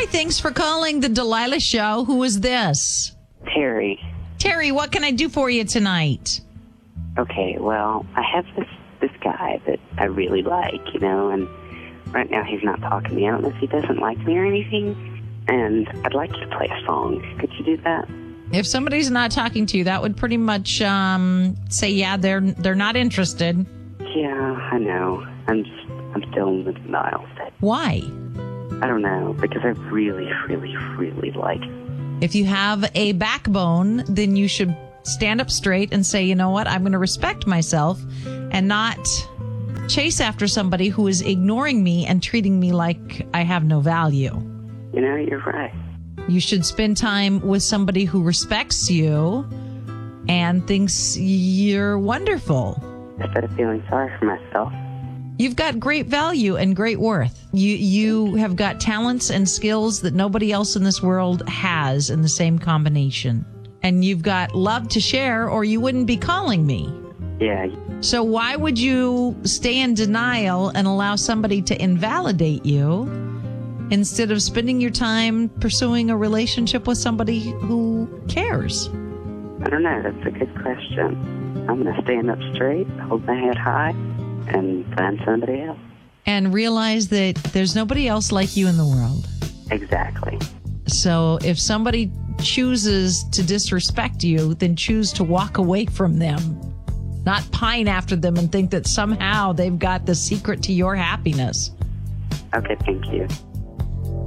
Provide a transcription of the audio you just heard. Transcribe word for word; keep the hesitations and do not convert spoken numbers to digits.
Hi, thanks for calling the Delilah Show. Who is this? Terry. Terry, what can I do for you tonight? Okay, well, I have this this guy that I really like, you know, and right now he's not talking to me. I don't know if he doesn't like me or anything, and I'd like you to play a song. Could you do that? If somebody's not talking to you, that would pretty much um, say, yeah, they're they're not interested. Yeah, I know. I'm just, I'm still in the denial state. Why? I don't know, because I really, really, really like him. If you have a backbone, then you should stand up straight and say, you know what, I'm going to respect myself and not chase after somebody who is ignoring me and treating me like I have no value. You know, you're right. You should spend time with somebody who respects you and thinks you're wonderful. Instead of feeling sorry for myself. You've got great value and great worth. You you have got talents and skills that nobody else in this world has in the same combination. And you've got love to share, or you wouldn't be calling me. Yeah. So why would you stay in denial and allow somebody to invalidate you instead of spending your time pursuing a relationship with somebody who cares? I don't know. That's a good question. I'm going to stand up straight, hold my head high, and find somebody else. And realize that there's nobody else like you in the world. Exactly. So if somebody chooses to disrespect you, then choose to walk away from them. Not pine after them and think that somehow they've got the secret to your happiness. Okay, thank you.